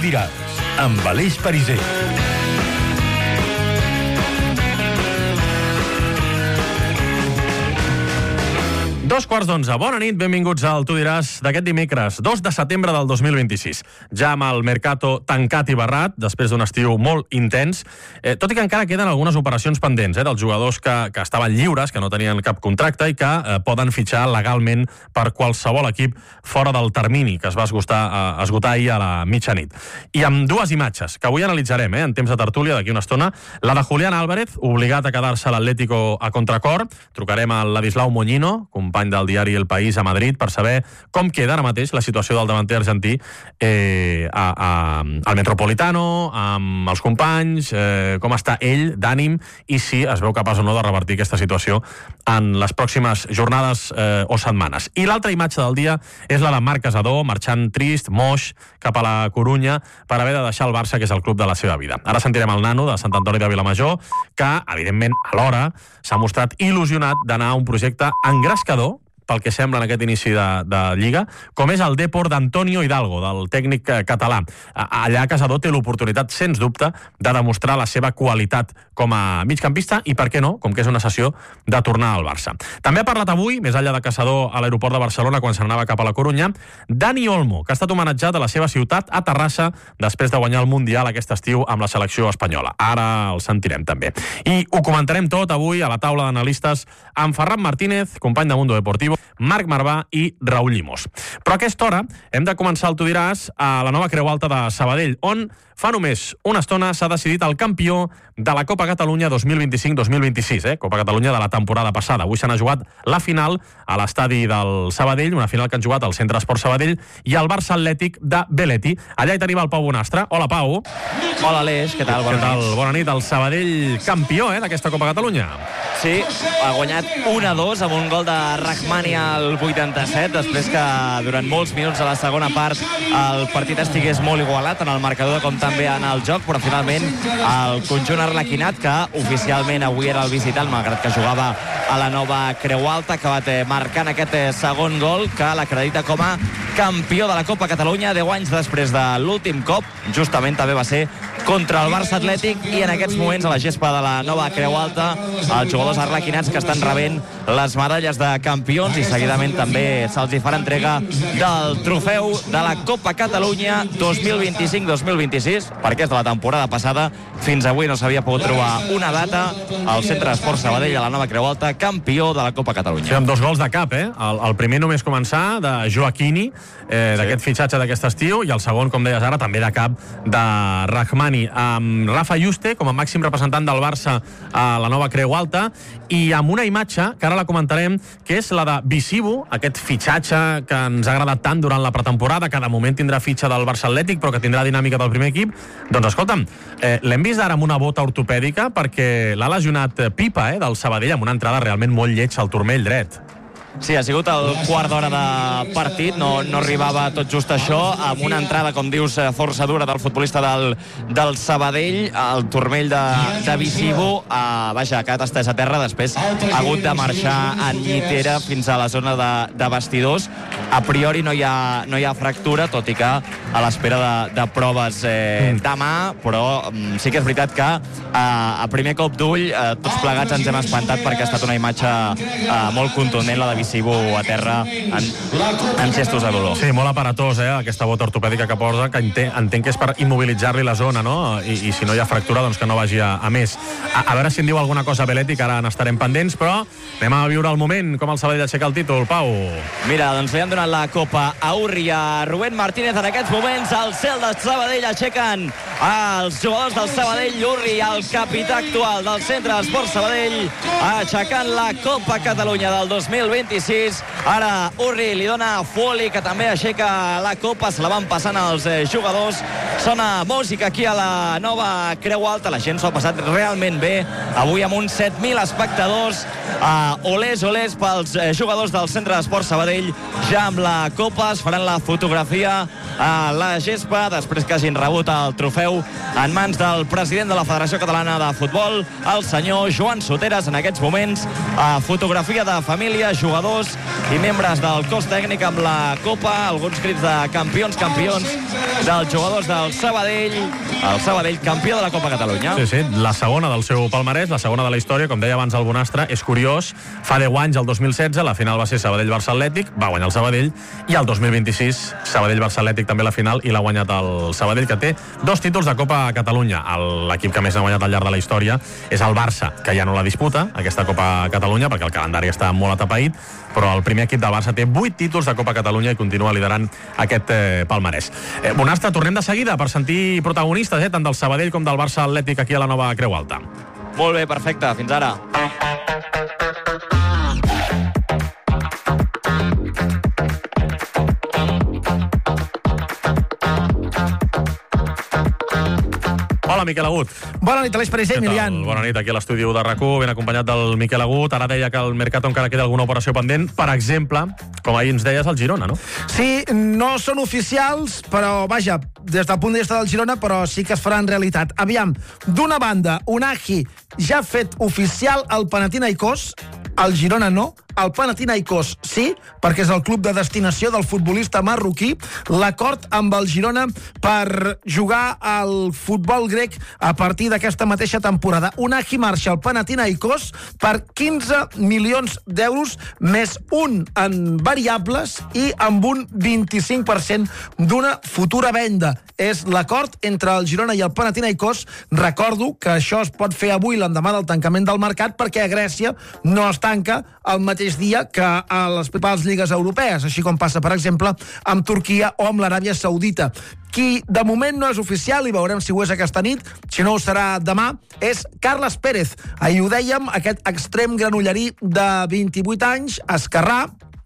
Girals, amb Aleix Pariser. 11:15. Bona nit, benvinguts al Tu diràs d'aquest dimecres, 2 de setembre del 2026. Ja amb el mercato tancat i barrat, després d'un estiu molt intens, tot i que encara queden algunes operacions pendents dels jugadors que estaven lliures, que no tenien cap contracte i que poden fitxar legalment per qualsevol equip fora del termini que es va esgotar ahir a la mitjanit. I amb dues imatges que avui analitzarem en temps de tertúlia d'aquí una estona. La de Julián Álvarez, obligat a quedar-se a l'Atlético a contracor. Trucarem a Ladislau Moñino, company del diari El País a Madrid, per saber com queda ara mateix la situació del davanter argentí al Metropolitano, amb els companys, com està ell d'ànim i si es veu capaç o no de revertir aquesta situació en les pròximes jornades o setmanes. I l'altra imatge del dia és la de Marc Casadó, marxant trist, moix, cap a la Corunya per haver de deixar el Barça, que és el club de la seva vida. Ara sentirem el nano de Sant Antoni de Vilamajor, que, evidentment, alhora s'ha mostrat il·lusionat d'anar a un projecte engrescador, pel que sembla en aquest inici de Lliga, com és el Depor d'Antonio Hidalgo, del tècnic català. Allà Casadó té l'oportunitat, sens dubte, de demostrar la seva qualitat com a migcampista i, per què no, com que és una sessió, de tornar al Barça. També ha parlat avui, més enllà de Casadó, a l'aeroport de Barcelona, quan se n'anava cap a la Corunya, Dani Olmo, que ha estat homenatjat a la seva ciutat, a Terrassa, després de guanyar el Mundial aquest estiu amb la selecció espanyola. Ara el sentirem també. I ho comentarem tot avui a la taula d'analistes amb Ferran Martínez, company de Mundo Deportivo, Marc Marvà i Raül Llimós. Però a aquesta hora hem de començar el Tu diràs a la nova Creu Alta de Sabadell, on fa només una estona s'ha decidit el campió de la Copa Catalunya 2025-2026, Copa Catalunya de la temporada passada. Avui se n'ha jugat la final a l'estadi del Sabadell, una final que han jugat al Centre Esport Sabadell i el Barça Atlètic de Beleti. Allà hi tenim el Pau Bonastre. Hola, Pau. Hola, Aleix, què tal? Bona nit. Bona nit. El Sabadell campió d'aquesta Copa Catalunya. Sí, ha guanyat 1-2 amb un gol de Rahmani al 87, després que durant molts minuts a la segona part el partit estigués molt igualat en el marcador com també en el joc, però finalment el conjunt arlequinat, que oficialment avui era el visitant, malgrat que jugava a la nova Creu Alta, ha acabat marcant aquest segon gol que l'acredita com a campió de la Copa Catalunya 10 anys després de l'últim cop, justament també va ser contra el Barça Atlètic, i en aquests moments a la gespa de la nova Creu Alta els jugadors arlequinats que estan rebent les medalles de campions i seguidament també se'ls hi farà entrega del trofeu de la Copa Catalunya 2025-2026, perquè és de la temporada passada. Fins avui no s'havia pogut trobar una data al Centre d'Esport Sabadell a la nova Creu Alta, campió de la Copa Catalunya. Sí, amb 2 gols de cap, El primer només començar, de Joaquini, d'aquest fitxatge d'aquest estiu, i el segon, com deies ara, també de cap de Rahmani, amb Rafa Yuste com a màxim representant del Barça a la nova Creu Alta, i amb una imatge que ara la comentarem, que és la de Visibu, aquest fitxatge que ens ha agradat tant durant la pretemporada, que de moment tindrà fitxa del Barça Atlètic però que tindrà dinàmica del primer equip. Doncs escolta'm, l'hem vist ara amb una bota ortopèdica perquè l'ha lesionat Pipa del Sabadell amb una entrada realment molt lleig al turmell dret. Sí, ha sigut el quart d'hora de partit, no arribava tot just això, amb una entrada, com dius, força dura del futbolista del Sabadell, el turmell de Visibu, ha quedat estès a terra, després ha hagut de marxar en llitera fins a la zona de vestidors. A priori no hi ha fractura, tot i que a l'espera de proves demà, però sí que és veritat que a primer cop d'ull tots plegats ens hem espantat perquè ha estat una imatge molt contundent, la de Visibu a terra en gestos de dolor. Sí, molt aparatós, aquesta bota ortopèdica que posa, que entenc que és per immobilitzar-li la zona, no? I si no hi ha fractura, doncs que no vagi a més. A veure si en diu alguna cosa Beleti, que ara n'estarem pendents, però anem a viure el moment, com el Sabadell aixeca el títol, Pau. Mira, doncs li han donat la copa a Urri i a Rubén Martínez en aquests moments. Al cel de Sabadell aixequen els jugadors del Sabadell, Urri, el capità actual del Centre d'Esport Sabadell, aixecant la Copa Catalunya del 2026. Ara Urri li dona Foli, que també aixeca la copa, se la van passant els jugadors. Sona música aquí a la nova Creu Alta, la gent s'ho ha passat realment bé avui amb uns 7.000 espectadors. Olés pels jugadors del Centre d'Esport Sabadell, ja amb la copa, es faran la fotografia a la gespa després que hagin rebut el trofeu en mans del president de la Federació Catalana de Futbol, el senyor Joan Soteres. En aquests moments, fotografia de família, jugadors jugadors i membres del cos tècnic amb la Copa, alguns crits de campions dels jugadors del Sabadell, el Sabadell campió de la Copa Catalunya. Sí, la segona del seu palmarès, la segona de la història, com deia abans el Bonastre, és curiós, fa 10 anys, el 2016, la final va ser Sabadell-Barça Atlètic, va guanyar el Sabadell, i el 2026, Sabadell-Barça Atlètic també la final, i l'ha guanyat el Sabadell, que té 2 títols de Copa Catalunya. L'equip que més ha guanyat al llarg de la història és el Barça, que ja no la disputa, aquesta Copa Catalunya, perquè el calendari està molt atapeït, però el primer equip del Barça té 8 títols de Copa Catalunya i continua liderant aquest palmarès. Bonastre, tornem de seguida per sentir protagonistes, tant del Sabadell com del Barça Atlètic aquí a la nova Creu Alta. Molt bé, perfecte. Fins ara. Hola, Miquel Agut. Bona nit, Aleix Pariser, Emilian. Bona nit, aquí a l'estudi de RAC1, ben acompanyat del Miquel Agut. Ara deia que al Mercato encara queda alguna operació pendent. Per exemple, com ahir ens deies, el Girona, no? Sí, no són oficials, però, vaja, des del punt de vista del Girona, però sí que es farà en realitat. Aviam, d'una banda, Unai ja ha fet oficial el Panathinaikos, el Girona no, el Panathinaikos sí, perquè és el club de destinació del futbolista marroquí. L'acord amb el Girona per jugar al futbol grec a partir d'aquesta mateixa temporada. Unai marxa al Panathinaikos per 15 milions d'euros més un en variables i amb un 25% d'una futura venda. És l'acord entre el Girona i el Panathinaikos. Recordo que això es pot fer avui, l'endemà del tancament del mercat, perquè a Grècia no es tanca el mateix dia que a les principals lligues europees, així com passa, per exemple, amb Turquia o amb l'Aràbia Saudita. Qui de moment no és oficial, i veurem si ho és aquesta nit, si no ho serà demà, és Carles Pérez. Ahir ho dèiem, aquest extrem granollerí de 28 anys, esquerrà,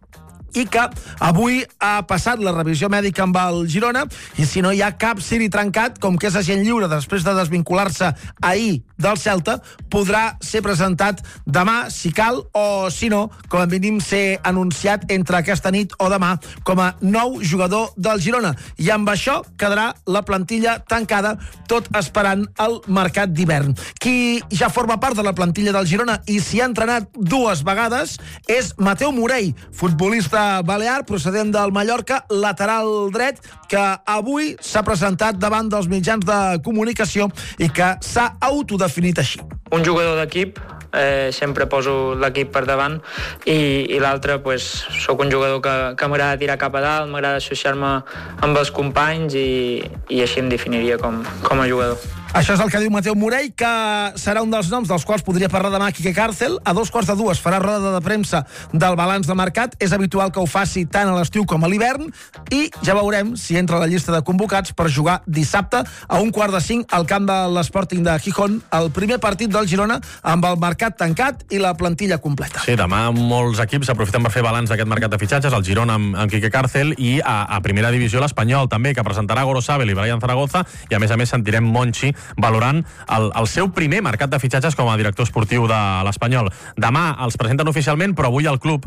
i que avui ha passat la revisió mèdica amb el Girona, i si no hi ha cap ciri trencat, com que és agent lliure després de desvincular-se ahir del Celta, podrà ser presentat demà, si cal, o si no, com a mínim ser anunciat entre aquesta nit o demà com a nou jugador del Girona. I amb això quedarà la plantilla tancada, tot esperant el mercat d'hivern. Qui ja forma part de la plantilla del Girona i s'hi ha entrenat 2 vegades és Mateu Morell, futbolista balear, procedent del Mallorca, lateral dret, que avui s'ha presentat davant dels mitjans de comunicació i que s'ha autodefinit així. Un jugador d'equip, sempre poso l'equip per davant, i l'altre, sóc un jugador que m'agrada tirar cap a dalt, m'agrada associar-me amb els companys, i així em definiria com a jugador. Això és el que diu Mateu Morell, que serà un dels noms dels quals podria parlar demà Quique Càrcel. A 2:45 farà roda de premsa del balanç de mercat. És habitual que ho faci tant a l'estiu com a l'hivern, i ja veurem si entra a la llista de convocats per jugar dissabte a 4:45 al camp de l'Sporting de Gijón, el primer partit del Girona amb el mercat tancat i la plantilla completa. Sí, demà molts equips aprofiten per fer balanç d'aquest mercat de fitxatges, el Girona amb Quique Càrcel, i a primera divisió l'Espanyol també, que presentarà Gorosabel i Brian Zaragoza, i a més sentirem Monchi valorant el seu primer mercat de fitxatges com a director esportiu de l'Espanyol. Demà els presenten oficialment, però avui el club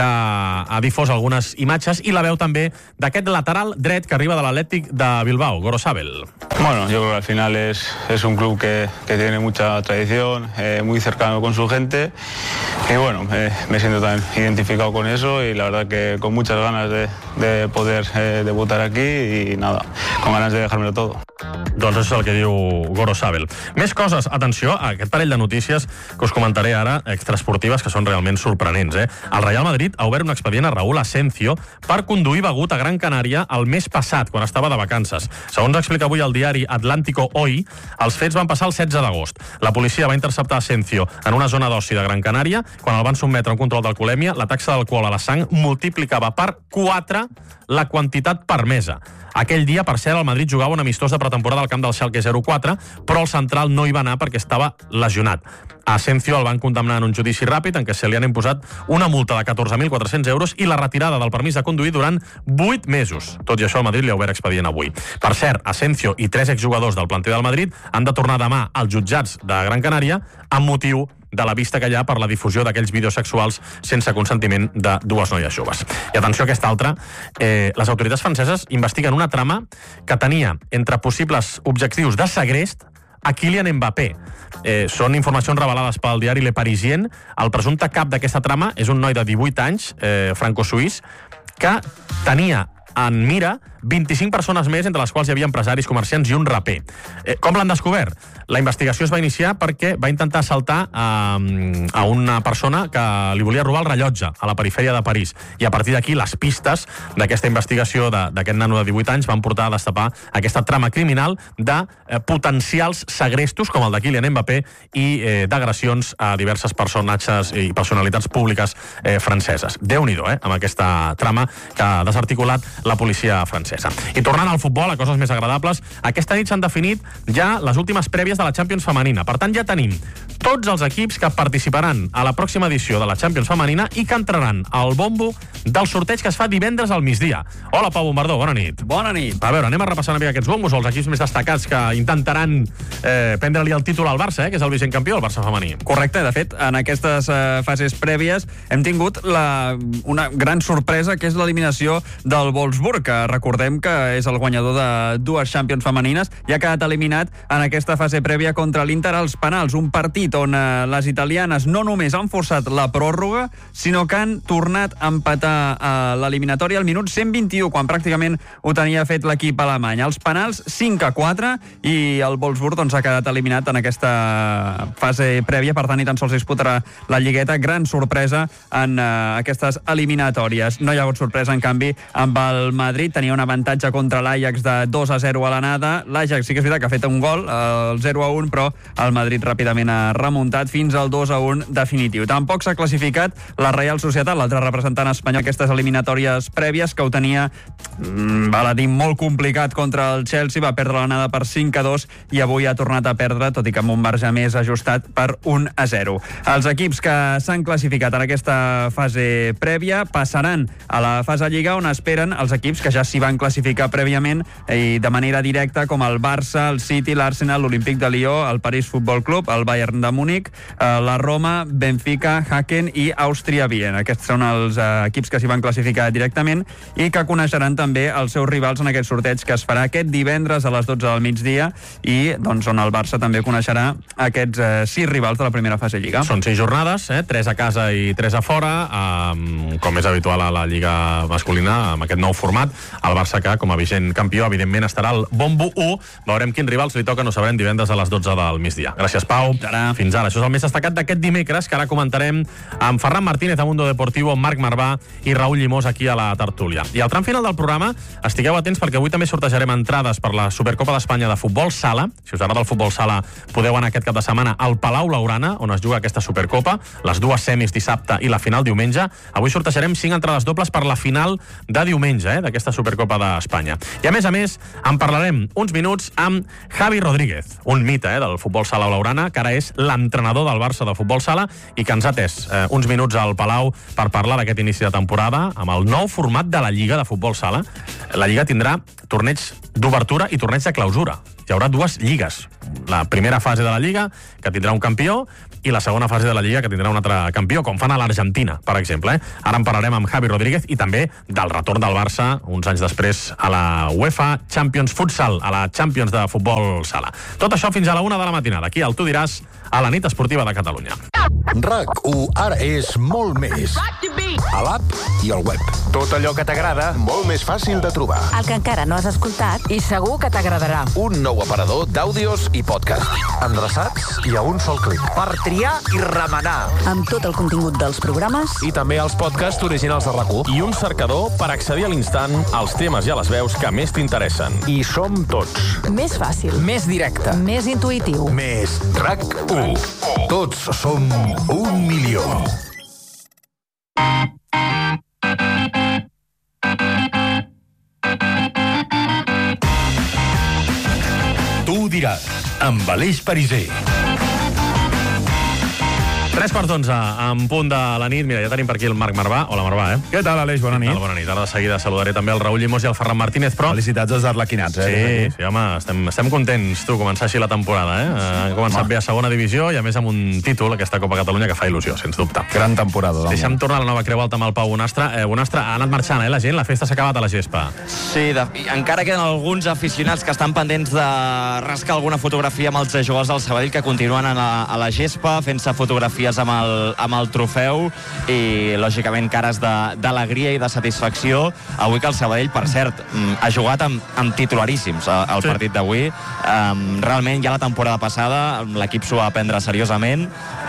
ja ha difós algunes imatges i la veu també d'aquest lateral dret que arriba de l'Atlètic de Bilbao, Gorosabel. Bueno, yo creo que al final es un club que tiene mucha tradición, muy cercano con su gente, y bueno, me siento también identificado con eso, y la verdad que con muchas ganas de poder debutar aquí, y nada, con ganas de dejármelo todo. Doncs això és el que diu Gorosabel. Més coses, atenció a aquest parell de notícies que us comentaré ara, extraesportives, que són realment sorprenents. El Real Madrid ha obert un expedient a Raúl Asencio per conduir begut a Gran Canària el mes passat, quan estava de vacances. Segons explica avui el diari Atlántico Hoy, els fets van passar el 16 d'agost. La policia va interceptar Asencio en una zona d'oci de Gran Canària. Quan el van sotmetre a un control d'alcoholèmia, la taxa d'alcohol a la sang multiplicava per 4 la quantitat permesa. Aquell dia, per cert, el Madrid jugava un amistós de pretemporada al camp del Schalke 04, però el central no hi va anar perquè estava lesionat. A Asencio el van condemnar en un judici ràpid en què se li han imposat una multa de 14.400 euros i la retirada del permís de conduir durant 8 mesos. Tot i això, el Madrid li ha obert expedient avui. Per cert, Asencio i 3 exjugadors del planter del Madrid han de tornar demà als jutjats de Gran Canària amb motiu de la vista que hi ha per la difusió d'aquells vídeos sexuals sense consentiment de 2 noies joves. I atenció a aquesta altra, les autoritats franceses investiguen una trama que tenia entre possibles objectius de segrest a Kylian Mbappé. Són informacions revelades pel diari Le Parisien. El presumpte cap d'aquesta trama és un noi de 18 anys, franco-suís, que tenia en mira 25 persones més, entre les quals hi havia empresaris, comerciants i un raper. Com l'han descobert? La investigació es va iniciar perquè va intentar assaltar a una persona que li volia robar el rellotge a la perifèria de París. I a partir d'aquí, les pistes d'aquesta investigació d'aquest nano de 18 anys van portar a destapar aquesta trama criminal de potencials segrestos, com el de Kylian Mbappé, i d'agressions a diverses personatges i personalitats públiques franceses. Déu-n'hi-do, amb aquesta trama que ha desarticulat la policia francesa. I tornant al futbol, a coses més agradables, aquesta nit s'han definit ja les últimes prèvies de la Champions femenina. Per tant, ja tenim tots els equips que participaran a la pròxima edició de la Champions femenina i que entraran al bombo del sorteig que es fa divendres al migdia. Hola, Pau Bombardó, bona nit. Bona nit. A veure, anem a repassar una mica aquests bombos o els equips més destacats que intentaran prendre-li el títol al Barça, que és el vigent campió, el Barça femení. Correcte, de fet, en aquestes fases prèvies hem tingut una gran sorpresa, que és l'eliminació del Wolfsburg, que recordem que és el guanyador de dues Champions femenines i ha quedat eliminat en aquesta fase prèvia contra l'Inter als penals, un partit on les italianes no només han forçat la pròrroga, sinó que han tornat a empatar a l'eliminatòria al minut 121, quan pràcticament ho tenia fet l'equip alemany. Els penals 5-4 i el Wolfsburg ha quedat eliminat en aquesta fase prèvia, per tant ni tan sols disputarà la Lligueta. Gran sorpresa en aquestes eliminatòries. No hi ha hagut sorpresa, en canvi, amb el Madrid. Tenia un avantatge contra l'Ajax de 2-0 a l'anada. L'Ajax sí que és veritat que ha fet un gol, el 0-1, però el Madrid ràpidament ha remuntat fins al 2-1 definitiu. Tampoc s'ha classificat la Real Societat, l'altre representant espanyol, aquestes eliminatòries prèvies, que ho tenia, val a dir, molt complicat contra el Chelsea. Va perdre l'anada per 5-2 i avui ha tornat a perdre, tot i que amb un marge més ajustat, per 1-0. Els equips que s'han classificat en aquesta fase prèvia passaran a la fase Lliga, on esperen els equips que ja s'hi van classificar prèviament i de manera directa, com el Barça, el City, l'Arsenal, l'Olímpic de Lió, el París Futbol Club, el Bayern de Múnich, la Roma, Benfica, Haken i Àustria Viena. Aquests són els equips que s'hi van classificar directament i que coneixeran també els seus rivals en aquest sorteig que es farà aquest divendres a les 12 del migdia i on el Barça també coneixerà aquests 6 rivals de la primera fase Lliga. Són 6 jornades, 3 a casa i 3 a fora, com és habitual a la Lliga masculina, amb aquest nou format. El Barça, que com a vigent campió, evidentment estarà al bombo 1. Veurem quins rivals li toquen, ho sabrem divendres a les 12 del migdia. Gràcies, Pau. Fins ara. Això és el més destacat d'aquest dimecres, que ara comentarem amb Ferran Martínez a Mundo Deportivo, amb Marc Marvà i Raül Llimós aquí a la tertúlia. I al tram final del programa estigueu atents, perquè avui també sortejarem entrades per la Supercopa d'Espanya de Futbol Sala. Si us agrada el futbol sala, podeu anar aquest cap de setmana al Palau Blaugrana, on es juga aquesta Supercopa, les dues semis dissabte i la final diumenge. Avui sortejarem 5 entrades dobles per la final de diumenge, d'aquesta Supercopa d'Espanya. I a més, en parlarem uns minuts amb Javi Rodríguez, un mite del futbol sala blaugrana, que ara és l'entrenador del Barça de futbol sala i que ens ha atès uns minuts al Palau per parlar d'aquest inici de temporada amb el nou format de la Lliga de futbol sala. La Lliga tindrà torneig d'obertura i torneig de clausura. Hi haurà dues lligues. La primera fase de la Lliga, que tindrà un campió, i la segona fase de la Lliga, que tindrà un altre campió, com fan a l'Argentina, per exemple. Ara en parlarem amb Javi Rodríguez i també del retorn del Barça, uns anys després, a la UEFA Champions Futsal, a la Champions de futbol sala. Tot això fins a la 1 de la matinada. Aquí al Tu diràs, a la nit esportiva de Catalunya. RAC1 ara és molt més. A l'app i al web. Tot allò que t'agrada, molt més fàcil de trobar. El que encara no has escoltat i segur que t'agradarà. Un nou aparador d'àudios i podcast. Endreçats i a un sol clic. Per triar i remenar. Amb tot el contingut dels programes. I també els podcasts originals de RAC1. I un cercador per accedir a l'instant als temes i a les veus que més t'interessen. I som tots. Més fàcil. Més directe. Més intuïtiu. Més RAC1. Tots som 1 milió. Tu diràs, amb Aleix Pariser. 3:15, en punt de la nit. Mira, ja tenim per aquí el Marc Marvà. Hola, Marvà, Què tal, Aleix? Bona nit. Bona nit. Ara de seguida saludaré també el Raül Llimós i el Ferran Martínez, però... Felicitats als arlequinats, Sí, home, estem contents, tu, començar així la temporada, Ha començat bé a segona divisió i, a més, amb un títol, aquesta Copa Catalunya, que fa il·lusió, sens dubte. Gran temporada. Deixa'm tornar a la nova Creu Alta amb el Pau Bonastre. Bonastre, ha anat marxant, la gent? La festa s'ha acabat a la gespa. Sí, encara queden alguns aficionats que estan pendents de rascar alguna fotografia amb els jugadors del Sabadell, que continuen a la gespa fent-se fotografies amb el trofeu i, lògicament, cares d'alegria i de satisfacció. Avui que el Sabadell, per cert, ha jugat amb titularíssims al partit d'avui. Realment, ja la temporada passada l'equip s'ho va prendre seriosament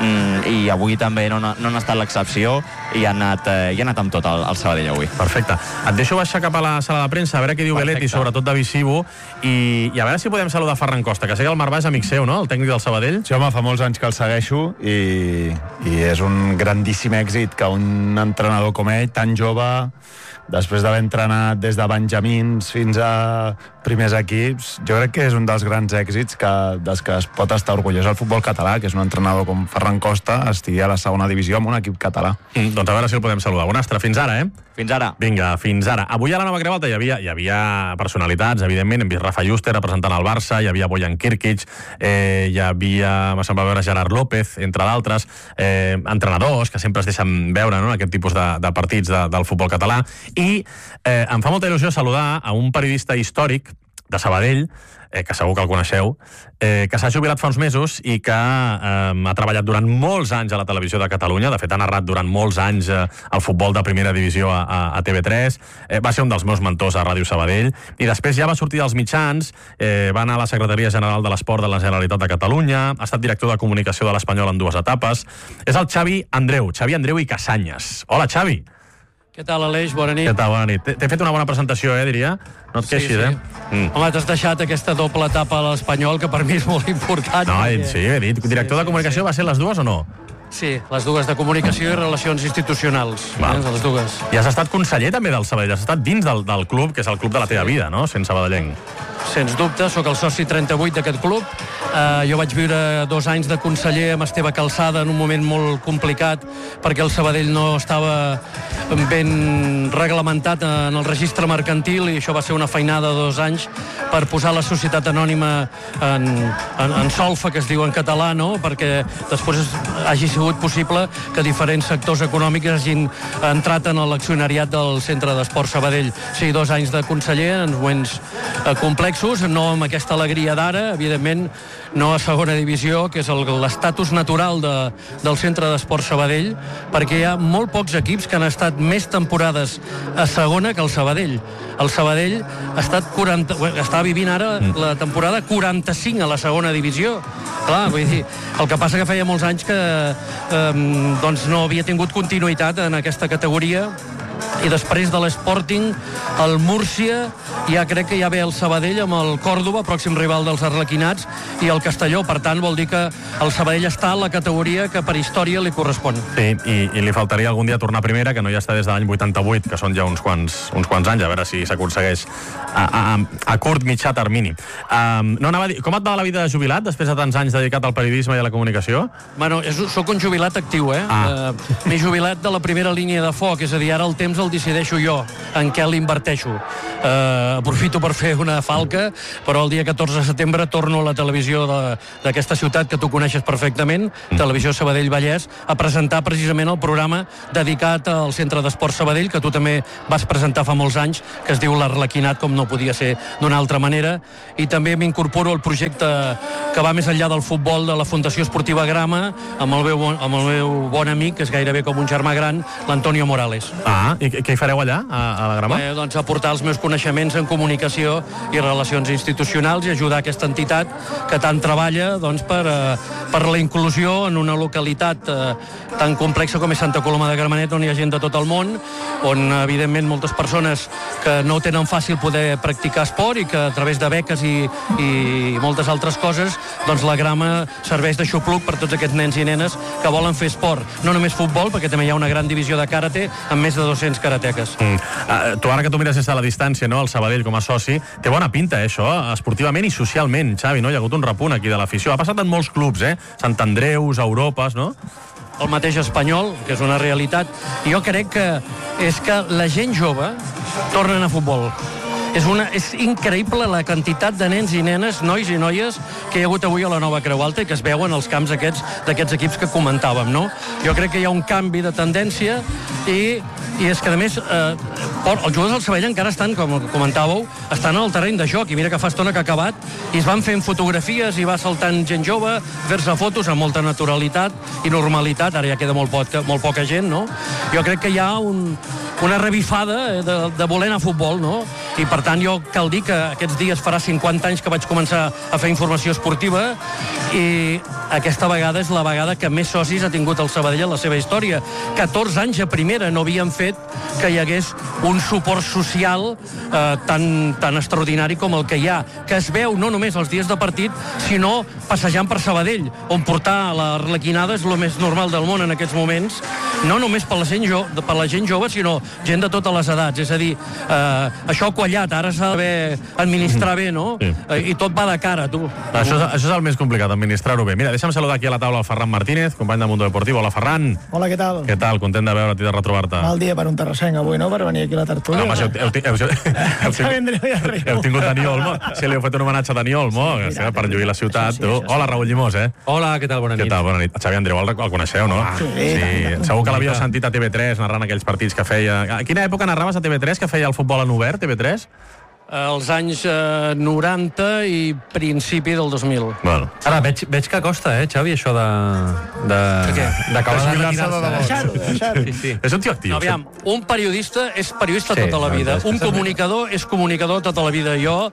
i avui també no n'ha estat l'excepció i ha anat amb tot el Sabadell avui. Perfecte. Et deixo baixar cap a la sala de premsa a veure què diu Bellet i sobretot de Visivo i a veure si podem saludar Ferran Costa, que sé que el Marvà és amic seu, no?, el tècnic del Sabadell. Sí, home, fa molts anys que el segueixo i és un grandíssim èxit que un entrenador com ell, tan jove, després d'haver entrenat des de benjamins fins a primers equips, jo crec que és un dels grans èxits dels que es pot estar orgullós al futbol català, que és un entrenador com Ferran Costa estigui a la segona divisió amb un equip català. Doncs a veure si el podem saludar. Bonastre, fins ara, Fins ara. Vinga, fins ara. Avui a la Nova Creu Alta hi havia personalitats, evidentment. Hem vist Rafa Juste representant el Barça, hi havia Bojan Kirkic, hi havia, me sembla veure, Gerard López, entre d'altres, entrenadors que sempre es deixen veure, no?, en aquest tipus de partits del futbol català. I em fa molta il·lusió saludar a un periodista històric de Sabadell, que segur que el coneixeu, que s'ha jubilat fa uns mesos i que ha treballat durant molts anys a la televisió de Catalunya. De fet, ha narrat durant molts anys el futbol de primera divisió a TV3. Va ser un dels meus mentors a Ràdio Sabadell. I després ja va sortir dels mitjans, va anar a la Secretaria General de l'Esport de la Generalitat de Catalunya, ha estat director de comunicació de l'Espanyol en 2 etapes. És el Xavi Andreu i Casanyes. Hola, Xavi. Què tal, Aleix? Bona nit. Què tal? Bona nit. T'he fet una bona presentació, diria. No et queixis, Home, t'has deixat aquesta doble etapa a l'Espanyol, que per mi és molt important. No, sí, he dit. Director de comunicació va ser les dues o no? Sí, les dues, de comunicació i relacions institucionals. Les dues. I has estat conseller també del Sabadell, has estat dins del club, que és el club de la teva vida, no?, sent sabadellenc. Sens dubte, sóc el soci 38 d'aquest club. Jo vaig viure 2 anys de conseller amb Esteve Calçada en un moment molt complicat perquè el Sabadell no estava ben reglamentat en el registre mercantil i això va ser una feinada de 2 anys per posar la societat anònima en solfa, que es diu en català, no?, perquè després hagi sigut possible que diferents sectors econòmics hagin entrat en l'accionariat del Centre d'Esport Sabadell. Sí, 2 anys de conseller en moments complexos, no amb aquesta alegria d'ara, evidentment no a segona divisió, que és l'estatus natural del Centre d'Esport Sabadell, perquè hi ha molt pocs equips que han estat més temporades a segona que el Sabadell. El Sabadell està vivint ara la temporada 45 a la segona divisió. Clar, vull dir, el que passa que feia molts anys que no havia tingut continuïtat en aquesta categoria i després de l'Sporting, el Múrcia, ja crec que ja ve el Sabadell amb el Còrdova, pròxim rival dels arlequinats, i el Castelló. Per tant, vol dir que el Sabadell està a la categoria que per història li correspon. Sí, i li faltaria algun dia tornar a primera, que no ja està des de l'any 88, que són ja uns quants anys, a veure si s'aconsegueix a curt, mitjà termini. No, anava a dir, com et va la vida de jubilat, després de tants anys dedicat al periodisme i a la comunicació? Bueno, sóc un jubilat actiu, m'he jubilat de la primera línia de foc, és a dir, ara el temps el decideixo jo, en què l'inverteixo. Aprofito per fer una falca, però el dia 14 de setembre torno a la televisió d'aquesta ciutat que tu coneixes perfectament, Televisió Sabadell Vallès, a presentar precisament el programa dedicat al Centre d'Esport Sabadell, que tu també vas presentar fa molts anys, que es diu l'Arlequinat, com no podia ser d'una altra manera, i també m'incorporo al projecte que va més enllà del futbol de la Fundació Esportiva Grama, amb el meu bon amic, que és gairebé com un germà gran, l'Antonio Morales. I què hi fareu allà, a la Grama? Doncs aportar els meus coneixements en comunicació i relacions institucionals i ajudar aquesta entitat que tant treballa per la inclusió en una localitat tan complexa com és Santa Coloma de Gramenet, on hi ha gent de tot el món, on evidentment moltes persones que no tenen fàcil poder practicar esport i que a través de beques i moltes altres coses, doncs la Grama serveix de xupluc per tots aquests nens i nenes que volen fer esport. No només futbol, perquè també hi ha una gran divisió de karate amb més de 200 karateques. Tu ara que tu mires des de la distància, no, el Sabadell com a soci, té bona pinta, això, esportivament i socialment, Xavi, no? Hi ha hagut un repunt aquí de l'afició. Ha passat en molts clubs, Sant Andreus, Europes, no? el mateix Espanyol, que és una realitat. Jo crec que és que la gent jove tornen a futbol. És increïble la quantitat de nens i nenes, nois i noies que hi ha hagut avui a la Nova Creu Alta i que es veuen als camps d'aquests equips que comentàvem, no? Jo crec que hi ha un canvi de tendència i és que, a més, els jugadors del Sabadell encara estan, com comentàveu, estan al terreny de joc, i mira que fa estona que ha acabat, i es van fent fotografies i va saltant gent jove, fer-se fotos amb molta naturalitat i normalitat. Ara ja queda molt poca gent, no? Jo crec que hi ha una revifada de voler anar a futbol, no? I per tant jo cal dir que aquests dies farà 50 anys que vaig començar a fer informació esportiva i aquesta vegada és la vegada que més socis ha tingut el Sabadell en la seva història. 14 anys a primera no havien fet que hi hagués un suport social tan extraordinari com el que hi ha, que es veu no només els dies de partit, sinó passejant per Sabadell, on portar l'Arlequinada és el més normal del món en aquests moments, no només per la gent jove, sinó gent de totes les edats. És a dir, això ha quallat, ara s'ha d'haver administrar bé, no? Sí. I tot va de cara, tu. Això és el més complicat, administrar-ho bé. Mira, deixa'm saludar aquí a la taula el Ferran Martínez, company de Mundo Deportivo. Hola, Ferran. Hola, què tal? Què tal? Content de veure't i de retrobar-te. Mal dia per un terrassenc avui, no?, per venir aquí a la tertúlia. Home, heu tingut Dani Olmo. Sí, li heu fet un homenatge a Dani Olmo, per lluir la ciutat. Hola, Raül Llimós, Hola, què tal? Bona nit. Què tal? Bona nit. Xavi Andreu el coneixeu, no? Sí. Segur que l'havíeu sentit a TV3 narrant aquells partits que feia... A quina època narraves a TV3 que feia el futbol en obert, TV3? als anys 90 i principi del 2000. Bueno. Ara, veig que costa, Xavi, això d'acabar de retirar-se. Deixar-ho. Sí. És un tio actiu. No, aviam, un periodista és periodista tota la vida. Un comunicador és comunicador tota la vida. Jo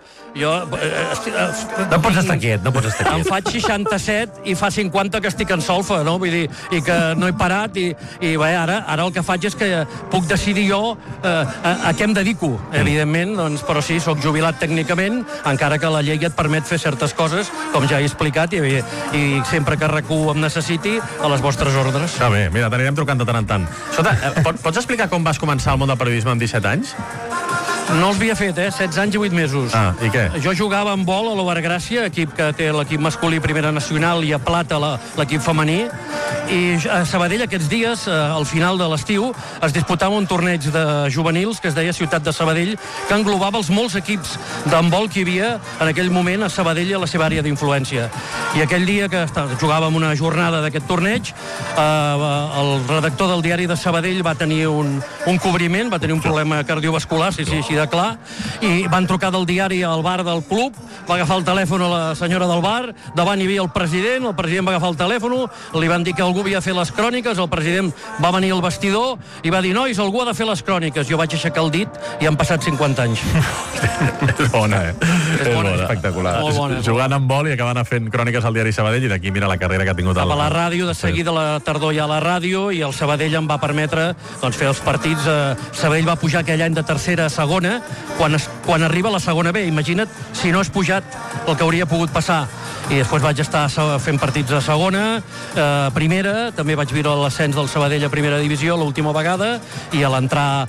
no pots estar quiet, Em faig 67 i fa 50 que estic en solfa, no? Vull dir, i que no he parat i bé, ara el que faig és que puc decidir jo a què em dedico, evidentment, doncs, però sí, soc jubilat tècnicament, encara que la llei et permet fer certes coses, com ja he explicat, i sempre que RAC1 em necessiti, a les vostres ordres. Ah, bé, mira, t'anirem trucant de tant en tant. Escolta, pots explicar com vas començar al món del periodisme amb 17 anys? No els havia fet, 16 anys i 8 mesos. Ah, i què? Jo jugava en vol a l'Obergràcia, equip que té l'equip masculí Primera Nacional i a Plata l'equip femení, i a Sabadell aquests dies, al final de l'estiu, es disputava un torneig de juvenils que es deia Ciutat de Sabadell, que englobava els molts equips d'handbol que hi havia en aquell moment a Sabadell i a la seva àrea d'influència. I aquell dia que jugàvem una jornada d'aquest torneig, el redactor del diari de Sabadell va tenir un cobriment, va tenir un problema cardiovascular, sí, així de clar, i van trucar del diari al bar del club, va agafar el telèfon a la senyora del bar, davant hi havia el president va agafar el telèfon, li van dir que algú havia de fer les cròniques, el president va venir al vestidor i va dir, nois, algú ha de fer les cròniques. Jo vaig aixecar el dit i han passat 50 anys. És bona, És bona, espectacular. Jugant amb vol i acabant fent cròniques al diari Sabadell, i d'aquí mira la carrera que ha tingut a la ràdio, de seguida a la tardor ja a la ràdio, i el Sabadell em va permetre fer els partits. Sabadell va pujar aquell any de tercera a segona, quan arriba la segona B. Imagina't si no has pujat el que hauria pogut passar. I després vaig estar fent partits a segona, primera, també vaig viure l'ascens del Sabadell a primera divisió l'última vegada, i a l'entrar,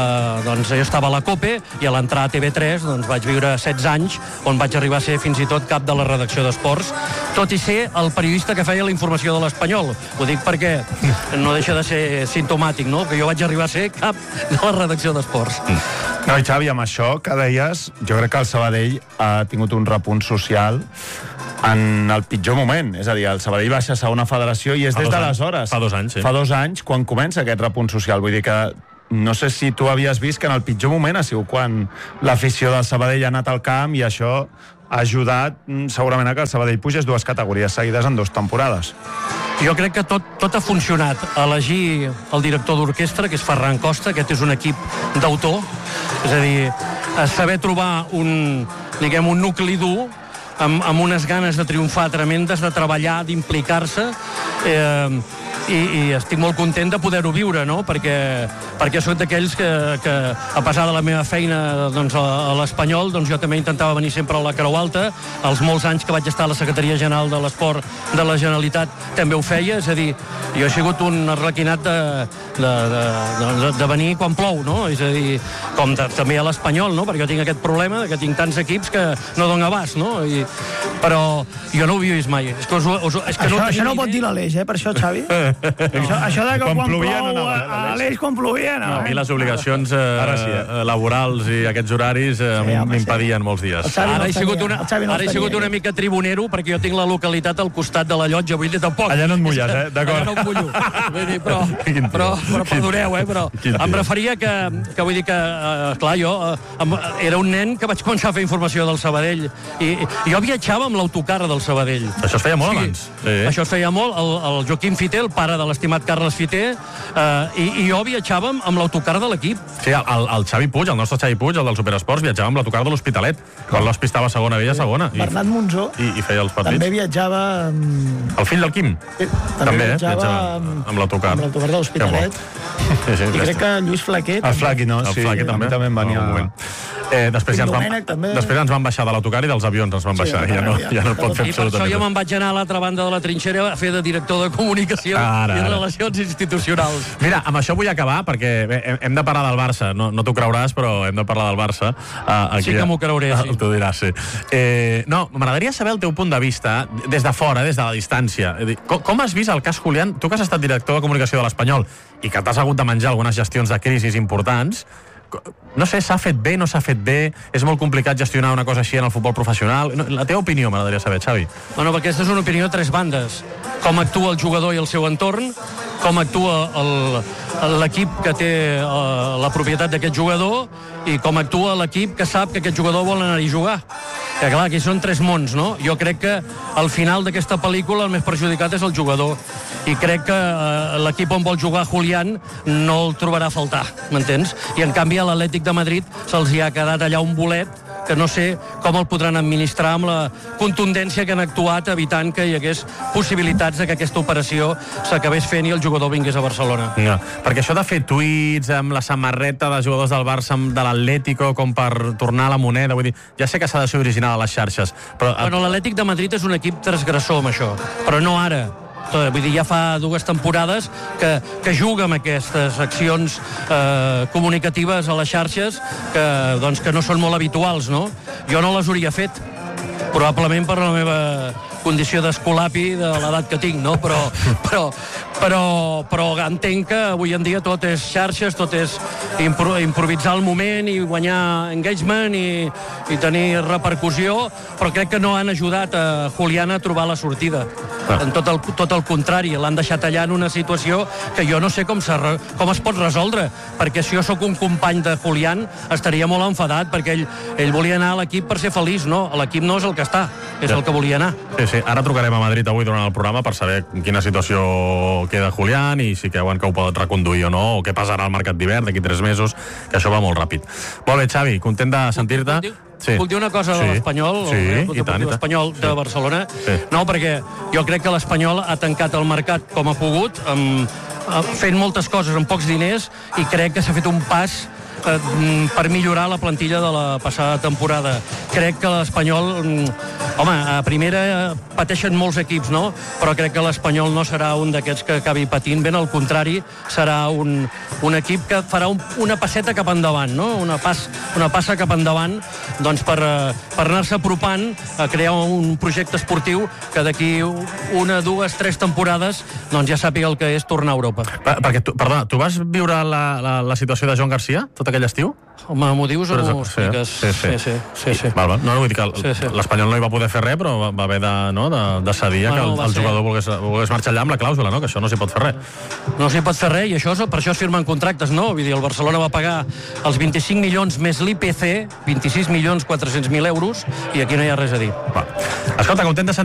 jo estava a la COPE, i a l'entrar a TV3 vaig viure 16 anys, on vaig arribar a ser fins i tot cap de la redacció d'esports, tot i ser el periodista que feia la informació de l'Espanyol. Ho dic perquè no deixa de ser simptomàtic, no?, que jo vaig arribar a ser cap de la redacció d'esports. No, i Xavi, amb això que deies, jo crec que el Sabadell ha tingut un repunt social en el pitjor moment. És a dir, el Sabadell baixa a segona federació i és des d'aleshores. Fa 2 anys, sí. Fa 2 anys, quan comença aquest repunt social. Vull dir que no sé si tu havies vist que en el pitjor moment ha sigut quan l'afició del Sabadell ha anat al camp, i això ha ajudat segurament a que el Sabadell pugés 2 categories seguides en 2 temporades. Jo crec que tot ha funcionat. Elegir el director d'orquestra, que és Ferran Costa, aquest és un equip d'autor, és a dir, saber trobar un nucli dur, amb unes ganes de triomfar tremendes, de treballar, d'implicar-se, i estic molt content de poder-ho viure, no?, perquè soc d'aquells que a pesar de la meva feina a l'Espanyol, jo també intentava venir sempre a la Creu Alta. Els molts anys que vaig estar a la Secretaria General de l'Esport de la Generalitat també ho feia, és a dir, jo he sigut un arlequinat de venir quan plou, no?, és a dir, com també a l'Espanyol, no?, perquè jo tinc aquest problema que tinc tants equips que no dono abast, no?, però jo no ho havia vist mai. És que això no ho pot dir l'Aleix, per això, Xavi. Això de que quan plou a l'Aleix quan plovia, no. A mi les obligacions laborals i aquests horaris m'impedien molts dies. Ara he sigut una mica tribunero, perquè jo tinc la localitat al costat de la llotja, vull dir, tampoc. Allà no et mulles, d'acord. Allà no em mullo. Però perdoneu, però em referia que vull dir que, clar, jo era un nen que vaig començar a fer informació del Sabadell i jo viatjava amb l'autocar del Sabadell. Això es feia molt abans. Això es feia molt. El Joaquim Fiter, el pare de l'estimat Carles Fiter, i jo viatjàvem amb l'autocar de l'equip. Sí, el Xavi Puig, el nostre Xavi Puig, el del Superesports, viatjava amb l'autocar de l'Hospitalet, quan l'Hospi estava a segona, veia segona. Bernat Monzó i feia els partits. també viatjava... El fill del Quim? També viatjava amb l'autocar. Amb l'autocar de l'Hospitalet. I crec que Lluís Flaquer... El Flaquer, no? Sí, també em venia... Després ens van baixar de l'autocar i dels avions ens van baixar. Ja no pot fer absolutament res. I per això jo me'n vaig anar a l'altra banda de la trinxera a fer de director de comunicació i relacions institucionals. Mira, amb això vull acabar, perquè hem de parlar del Barça. No t'ho creuràs, però hem de parlar del Barça. Sí que m'ho creuré, sí. T'ho diràs, sí. No, m'agradaria saber el teu punt de vista, des de fora, des de la distància. Com has vist el cas Julián? Tu que has estat director de comunicació de l'Espanyol i que t'has hagut de menjar algunes gestions de crisis importants, no sé, s'ha fet bé, no s'ha fet bé, és molt complicat gestionar una cosa així en el futbol professional. La teva opinió m'agradaria saber, Xavi. Bueno, perquè aquesta és una opinió de tres bandes. Com actua el jugador i el seu entorn, com actua l'equip que té la propietat d'aquest jugador i com actua l'equip que sap que aquest jugador vol anar-hi a jugar. Que clar, aquí són tres mons, no? Jo crec que al final d'aquesta pel·lícula el més perjudicat és el jugador i crec que l'equip on vol jugar Julián no el trobarà a faltar, m'entens? I en canvi a l'Atlètic de Madrid se'ls hi ha quedat allà un bolet que no sé com el podran administrar amb la contundència que han actuat evitant que hi hagués possibilitats de que aquesta operació s'acabés fent i el jugador vingués a Barcelona. No, perquè això de fer tuits amb la samarreta de jugadors del Barça de l'Atlético com per tornar a la moneda, vull dir, ja sé que s'ha de ser original a les xarxes, però... Bueno, l'Atlètic de Madrid és un equip transgressor amb això, però no ara. Vull dir, ja fa 2 temporades que juga amb aquestes accions comunicatives a les xarxes que no són molt habituals, no? Jo no les hauria fet, probablement per la meva condició d'escolapi de l'edat que tinc, no? Però entenc que avui en dia tot és xarxes, tot és improvisar el moment i guanyar engagement i tenir repercussió, però crec que no han ajudat a Julián a trobar la sortida. Tot el contrari, l'han deixat allà en una situació que jo no sé com es pot resoldre, perquè si jo sóc un company de Julián estaria molt enfadat, perquè ell volia anar a l'equip per ser feliç, no? L'equip no és el que està, és el que volia anar. Sí, ara trucarem a Madrid avui durant el programa per saber en quina situació queda Julián i si creuen que ho poden reconduir o no, o què passarà al mercat d'hivern d'aquí 3 mesos, que això va molt ràpid. Molt bé, Xavi, content de sentir-te. Puc dir una cosa de l'Espanyol? Sí, l'Espanyol de Barcelona? No, perquè jo crec que l'Espanyol ha tancat el mercat com ha pogut, fent moltes coses amb pocs diners, i crec que s'ha fet un pas per millorar la plantilla de la passada temporada. Crec que l'Espanyol, home, a primera pateixen molts equips, no? Però crec que l'Espanyol no serà un d'aquests que acabi patint, ben al contrari, serà un equip que farà una passeta cap endavant, no? Una passa cap endavant, doncs per anar-se apropant a crear un projecte esportiu que d'aquí 1, 2, 3 temporades doncs ja sàpiga el que és tornar a Europa. Perquè, perdona, tu vas viure la situació de Joan Garcia tot aquell estiu? Home, m'ho dius o m'ho expliques? Sí. Val. No, vull dir que l'Espanyol no hi va poder fer res, però va haver de cedir que el jugador volgués marxar allà amb la clàusula, no? Que això no s'hi pot fer res. No s'hi pot fer res, i per això es firmen contractes, no? Vull dir, el Barcelona va pagar els 25 milions més l'IPC, 26.400.000 euros, i aquí no hi ha res a dir. Escolta, content de